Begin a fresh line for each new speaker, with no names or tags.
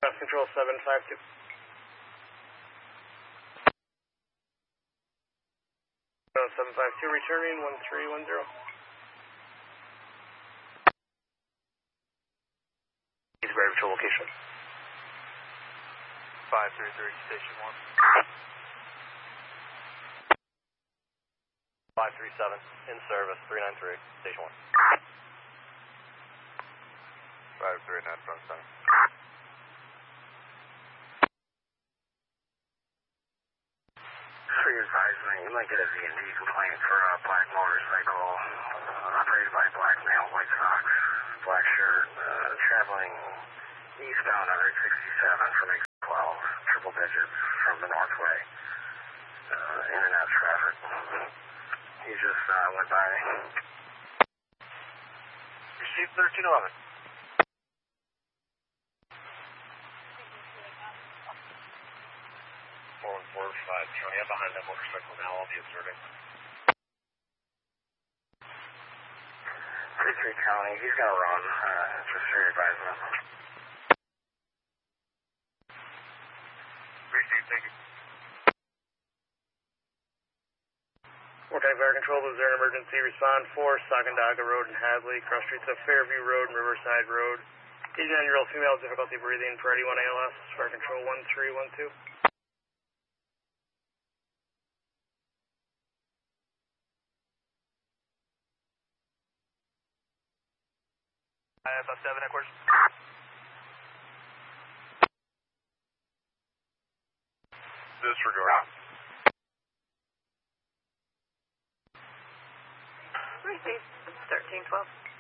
Control 752. 752 returning 1310. Eastbury Patrol location.
533 Station 1. 537 in service 393 Station 1. 539 front center.
For your advisement, you might get a V&D complaint for a black motorcycle operated by a black male, white socks, black shirt, traveling eastbound on Route 67 from exit 12, triple digits from the northway, in and out traffic. He just went by.
Received 1311.
4145 County. I'm behind that motorcycle now. I'll be observing.
33 County. He's gonna run. Just for your advisement.
Received, thank you.
Wartime Fire Control, is there an emergency? Respond for Sacandaga Road and Hadley, cross streets of Fairview Road and Riverside Road. 89-year-old female, difficulty breathing, priority 1 ALS, Fire Control 1312.
IFF 7 headquarters. Disregard.
Received 1312.